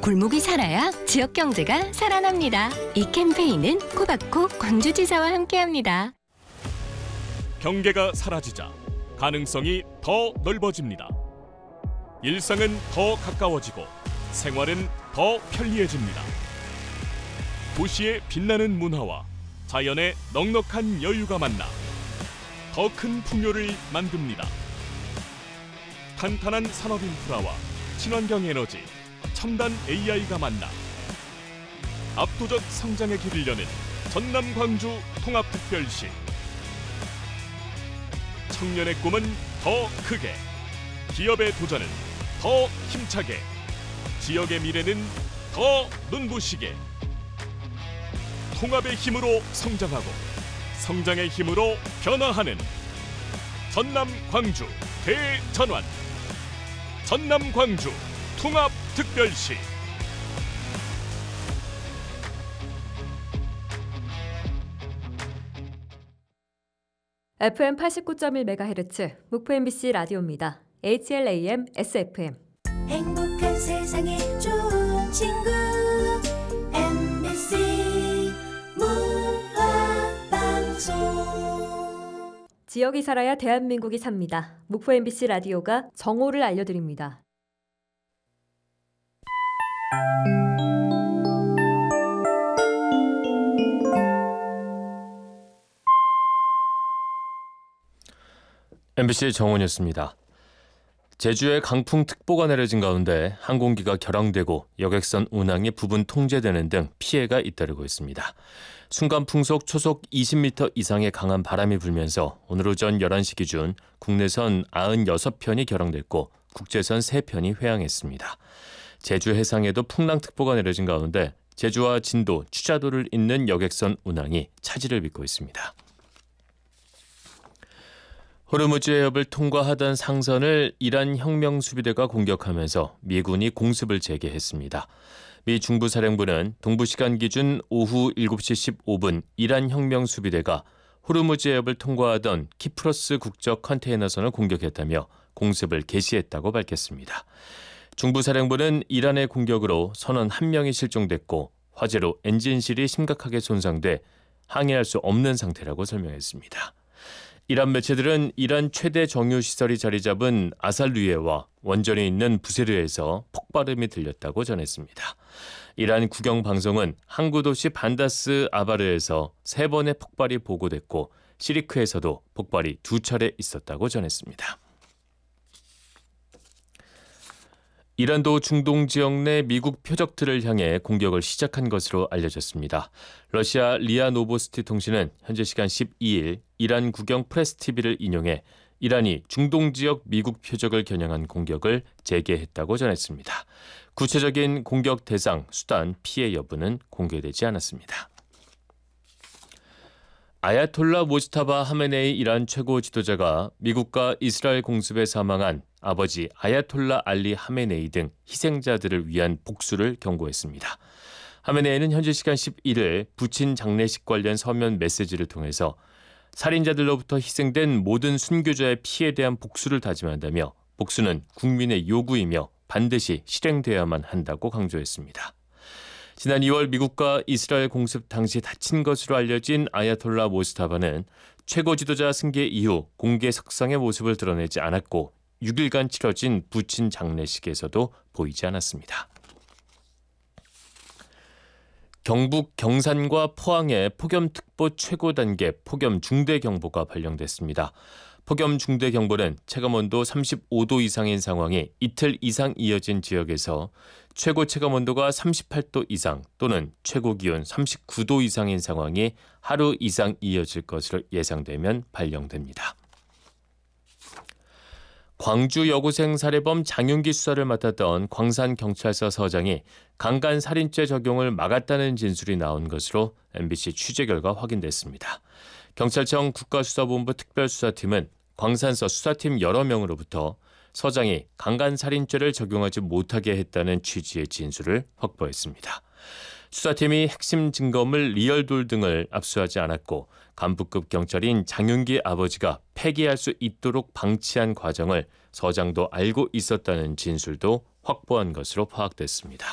골목이 살아야 지역 경제가 살아납니다. 이 캠페인은 코바코 광주지사와 함께합니다. 경계가 사라지자 가능성이 더 넓어집니다. 일상은 더 가까워지고 생활은 더 편리해집니다. 도시의 빛나는 문화와 자연의 넉넉한 여유가 만나 더 큰 풍요를 만듭니다. 탄탄한 산업 인프라와 친환경 에너지, 첨단 AI가 만나 압도적 성장의 길을 여는 전남 광주 통합특별시. 청년의 꿈은 더 크게, 기업의 도전은 더 힘차게, 지역의 미래는 더 눈부시게. 통합의 힘으로 성장하고 성장의 힘으로 변화하는 전남 광주 대전환. 전남 광주 통합특별시. FM 89.1MHz 목포 MBC 라디오입니다. HLAM SFM. 행복한 세상에 좋은 친구 MBC 문화방송. 지역이 살아야 대한민국이 삽니다. 목포 MBC 라디오가 정오를 알려드립니다. MBC 정원이었습니다. 제주에 강풍특보가 내려진 가운데 항공기가 결항되고 여객선 운항이 부분 통제되는 등 피해가 잇따르고 있습니다. 순간 풍속 초속 20m 이상의 강한 바람이 불면서 오늘 오전 11시 기준 국내선 96편이 결항됐고 국제선 3편이 회항했습니다. 제주 해상에도 풍랑특보가 내려진 가운데 제주와 진도, 추자도를 잇는 여객선 운항이 차질을 빚고 있습니다. 호르무즈 해협을 통과하던 상선을 이란 혁명수비대가 공격하면서 미군이 공습을 재개했습니다. 미 중부사령부는 동부시간 기준 오후 7시 15분 이란 혁명수비대가 호르무즈 해협을 통과하던 키프로스 국적 컨테이너선을 공격했다며 공습을 개시했다고 밝혔습니다. 중부사령부는 이란의 공격으로 선원 1명이 실종됐고 화재로 엔진실이 심각하게 손상돼 항해할 수 없는 상태라고 설명했습니다. 이란 매체들은 이란 최대 정유시설이 자리 잡은 아살루에와 원전이 있는 부세르에서 폭발음이 들렸다고 전했습니다. 이란 국영방송은 항구 도시 반다스 아바르에서 3번의 폭발이 보고됐고 시리크에서도 폭발이 2차례 있었다고 전했습니다. 이란도 중동 지역 내 미국 표적들을 향해 공격을 시작한 것으로 알려졌습니다. 러시아 리아 노보스티 통신은 현재 시간 12일 이란 국영 프레스-TV를 인용해 이란이 중동 지역 미국 표적을 겨냥한 공격을 재개했다고 전했습니다. 구체적인 공격 대상, 수단, 피해 여부는 공개되지 않았습니다. 아야톨라 모지타바 하메네이 이란 최고 지도자가 미국과 이스라엘 공습에 사망한 아버지 아야톨라 알리 하메네이 등 희생자들을 위한 복수를 경고했습니다. 하메네이는 현지 시간 11일 부친 장례식 관련 서면 메시지를 통해서 살인자들로부터 희생된 모든 순교자의 피해에 대한 복수를 다짐한다며 복수는 국민의 요구이며 반드시 실행되어야만 한다고 강조했습니다. 지난 2월 미국과 이스라엘 공습 당시 다친 것으로 알려진 아야톨라 모스타바는 최고 지도자 승계 이후 공개 석상의 모습을 드러내지 않았고 6일간 치러진 부친 장례식에서도 보이지 않았습니다. 경북 경산과 포항에 폭염특보 최고 단계 폭염 중대경보가 발령됐습니다. 폭염 중대경보는 체감온도 35도 이상인 상황이 이틀 이상 이어진 지역에서 최고 체감온도가 38도 이상 또는 최고 기온 39도 이상인 상황이 하루 이상 이어질 것으로 예상되면 발령됩니다. 광주 여고생 살해범 장윤기 수사를 맡았던 광산경찰서 서장이 강간살인죄 적용을 막았다는 진술이 나온 것으로 MBC 취재 결과 확인됐습니다. 경찰청 국가수사본부 특별수사팀은 광산서 수사팀 여러 명으로부터 서장이 강간살인죄를 적용하지 못하게 했다는 취지의 진술을 확보했습니다. 수사팀이 핵심 증거물 리얼돌 등을 압수하지 않았고 간부급 경찰인 장윤기 아버지가 폐기할 수 있도록 방치한 과정을 서장도 알고 있었다는 진술도 확보한 것으로 파악됐습니다.